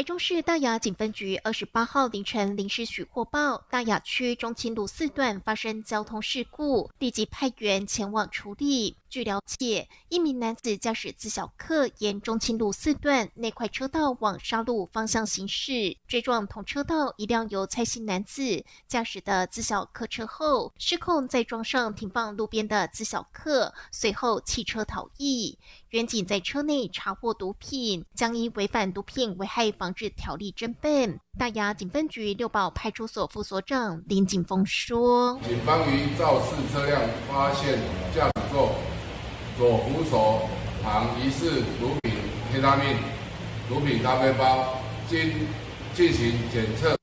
台中市大雅警分局28号凌晨临时许获报，大雅区中清路4段发生交通事故，立即派员前往处理。据了解，一名男子驾驶自小客沿中清路4段内快车道往沙鹿方向行驶，追撞同车道一辆由蔡姓男子驾驶的自小客车后，失控再撞上停放路边的自小客，随后弃车逃逸。员警在车内查获毒品，将依违反毒品危害防治条例侦办。大雅警分局六堡派出所副所长林景峰说：“ 警方于肇事车辆发现驾驶座左扶手旁疑似毒品K他命、毒品咖啡包，经进行检测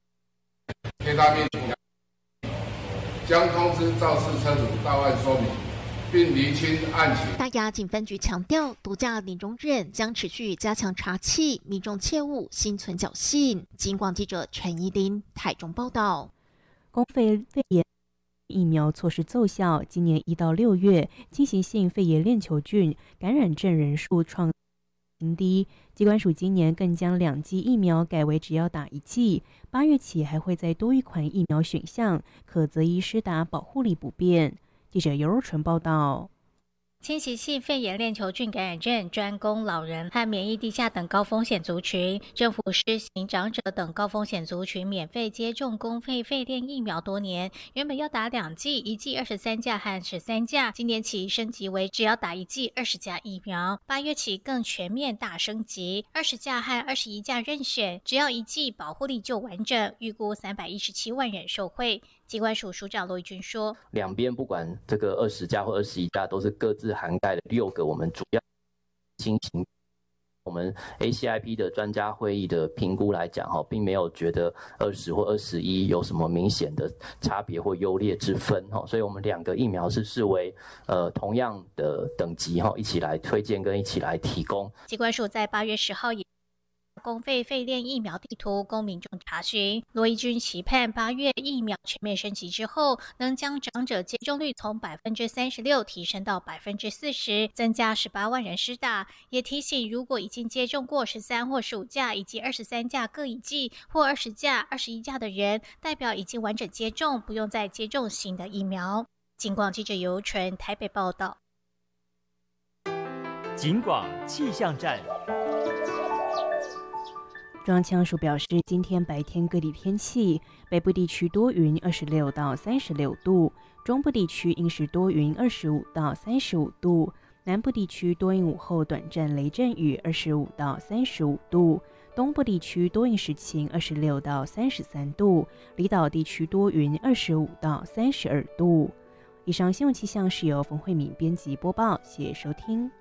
K他命，将通知肇事车主到案说明。”并厘清案情。 大雅警分局强调，毒驾零容忍，将持续加强查缉，民众切勿心存侥幸。警广记者陈怡琳台中报道。 公费肺炎疫苗措施奏效，今年1到6月，进行性肺炎链球菌感染症人数创新低。疾管署今年更将2剂疫苗改为只要打1剂，8月起还会再多一款疫苗选项，可择一施打，保护力不变。记者尤若纯报道。 侵袭性肺炎链球菌感染症专供老人和免疫低下等高风险族群，政府施行长者等高风险族群免费接种公费肺链疫苗多年，原本要打2剂，1剂23价和13价，今年起升级为只要打1剂20价疫苗，8月起更全面大升级，20价和21价任选，只要1剂保护力就完整，预估317万人受惠。疾管署署长罗义军说：“ 两边不管这个20价或21价，都是各自涵盖了6个我们主要新型。我们 ACIP 的专家会议的评估来讲，并没有觉得20或21有什么明显的差别或优劣之分，所以我们2个疫苗是视为同样的等级，一起来推荐跟一起来提供。” 疾管署在8月10号也公费肺链疫苗地图供民众查询。罗义军期盼8月疫苗全面升级之后，能将长者接种率从36%提升到40%，增加18万人施打。也提醒，如果已经接种过13或15价以及23价各1剂，或20价、21价的人，代表已经完整接种，不用再接种新的疫苗。警广记者尤纯台北报道。 警广气象站。 中央气象署表示，今天白天各地天气：北部地区多云，26到36度；中部地区阴时多云，25到35度；南部地区多云，午后短暂雷阵雨，25到35度；东部地区多云时晴，26到33度；离岛地区多云，25到32度。以上新闻气象是由冯慧敏编辑播报，谢谢收听。